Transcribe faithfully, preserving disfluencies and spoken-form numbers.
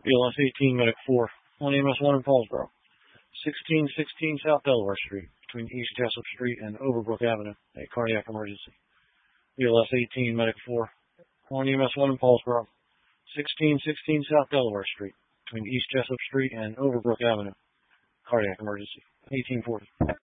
B L S eighteen, Medic four, one E M S one in Paulsboro. sixteen sixteen South Delaware Street, between East Jessup Street and Overbrook Avenue, a cardiac emergency. B L S eighteen, Medic four, one E M S one in Paulsboro. sixteen sixteen South Delaware Street, between East Jessup Street and Overbrook Avenue, cardiac emergency. eighteen forty.